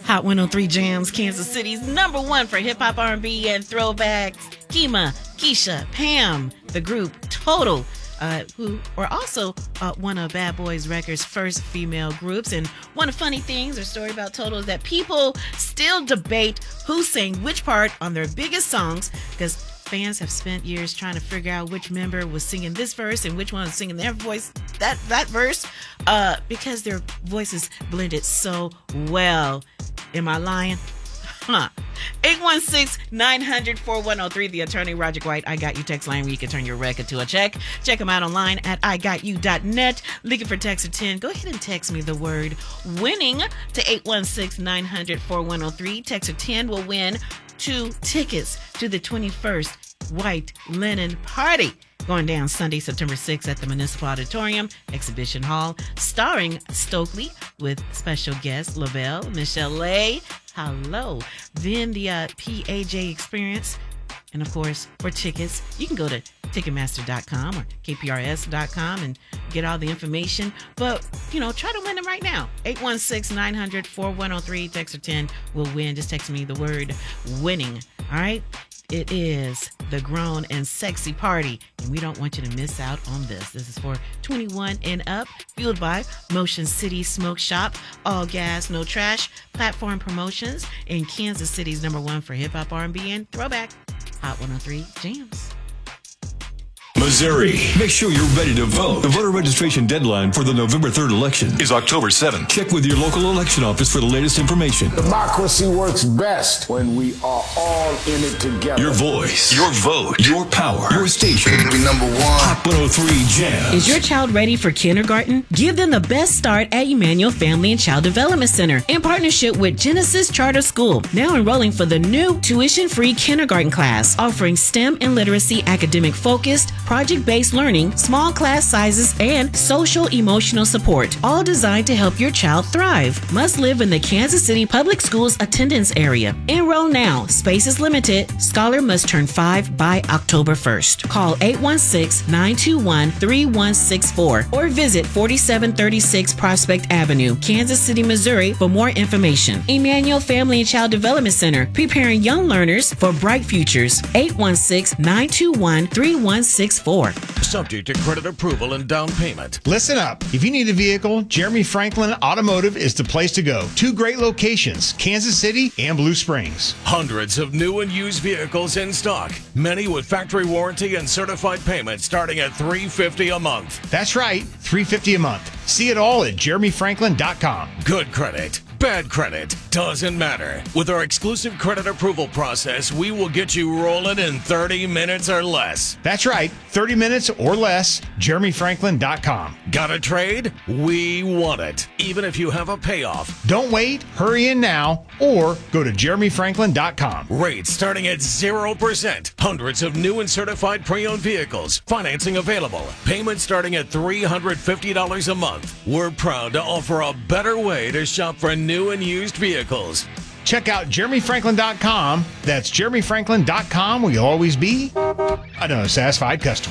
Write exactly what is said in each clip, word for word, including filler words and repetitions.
Hot one oh three Jams, Kansas City's number one for hip-hop, R and B, and throwbacks. Kima, Keisha, Pam, the group Total, uh, who are also uh, one of Bad Boys Records' first female groups. And one of the funny things or story about Total is that people still debate who sang which part on their biggest songs, because fans have spent years trying to figure out which member was singing this verse and which one was singing their voice, that that verse, uh, because their voices blended so well. Am I lying? Huh. eight one six, nine hundred, four one oh three, the attorney Roger White, I Got You text line where you can turn your record to a check. Check them out online at I got you dot net. Looking for text or ten, go ahead and text me the word winning to eight one six, nine hundred, four one oh three. Text or ten will win two tickets to the twenty-first White Linen Party, going down Sunday, September sixth at the Municipal Auditorium Exhibition Hall, starring Stokely with special guests Lavelle, Michelle Lay. Hello. Then the uh, P A J Experience. And of course, for tickets, you can go to Ticketmaster dot com or K P R S dot com and get all the information. But, you know, try to win them right now. eight one six, nine hundred, four one oh three. Text or ten will win. Just text me the word winning. All right? It is the Grown and Sexy Party, and we don't want you to miss out on this. This is for twenty-one and up, fueled by Motion City Smoke Shop, all gas, no trash, platform promotions, and Kansas City's number one for hip-hop, R and B, and throwback, Hot one oh three Jams. Missouri. Make sure you're ready to vote. The voter registration deadline for the November third election is October seventh. Check with your local election office for the latest information. Democracy works best when we are all in it together. Your voice, your vote, your power, your station. Be number one. Hot one oh three Jams. Is your child ready for kindergarten? Give them the best start at Emmanuel Family and Child Development Center in partnership with Genesis Charter School. Now enrolling for the new tuition-free kindergarten class, offering STEM and literacy academic-focused, project-based learning, small class sizes, and social-emotional support, all designed to help your child thrive. Must live in the Kansas City Public Schools attendance area. Enroll now. Space is limited. Scholar must turn five by October first. Call eight one six, nine two one, three one six four or visit forty-seven thirty-six Prospect Avenue, Kansas City, Missouri for more information. Emmanuel Family and Child Development Center, preparing young learners for bright futures. eight one six, nine two one, three one six four. Subject to credit approval and down payment. Listen up. If you need a vehicle, Jeremy Franklin Automotive is the place to go. Two great locations, Kansas City and Blue Springs. Hundreds of new and used vehicles in stock. Many with factory warranty and certified payments starting at three hundred fifty dollars a month. That's right, three hundred fifty dollars a month. See it all at jeremy franklin dot com. Good credit. Bad credit doesn't matter. With our exclusive credit approval process, we will get you rolling in thirty minutes or less. That's right, thirty minutes or less, jeremy franklin dot com. Got a trade? We want it, even if you have a payoff. Don't wait, hurry in now, or go to jeremy franklin dot com. Rates starting at zero percent. Hundreds of new and certified pre-owned vehicles. Financing available. Payments starting at three hundred fifty dollars a month. We're proud to offer a better way to shop for new and used vehicles. Check out jeremy franklin dot com. That's jeremy franklin dot com, where you'll always be a satisfied customer.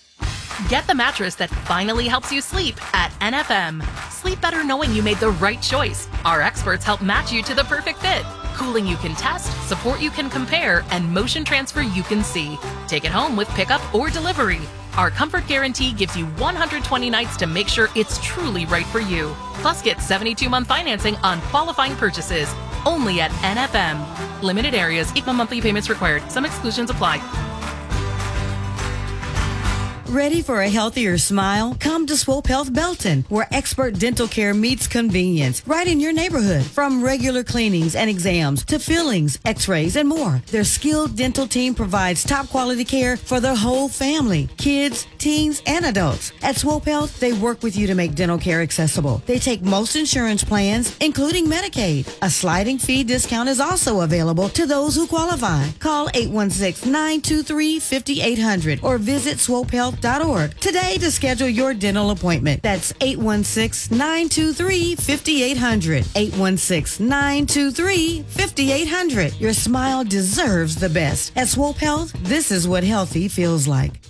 Get the mattress that finally helps you sleep at N F M. Sleep better knowing you made the right choice. Our experts help match you to the perfect fit. Cooling you can test, support you can compare, and motion transfer you can see. Take it home with pickup or delivery. Our comfort guarantee gives you one hundred twenty nights to make sure it's truly right for you. Plus, get seventy-two month financing on qualifying purchases. Only at N F M. Limited areas, equal monthly payments required. Some exclusions apply. Ready for a healthier smile? Come to Swope Health Belton, where expert dental care meets convenience, right in your neighborhood. From regular cleanings and exams to fillings, x-rays, and more, their skilled dental team provides top quality care for the whole family, kids, teens, and adults. At Swope Health, they work with you to make dental care accessible. They take most insurance plans, including Medicaid. A sliding fee discount is also available to those who qualify. Call eight one six, nine two three, five eight zero zero or visit swope health dot org today to schedule your dental appointment. That's eight one six, nine two three, five eight zero zero. eight one six, nine two three, five eight zero zero. Your smile deserves the best. At Swope Health, this is what healthy feels like.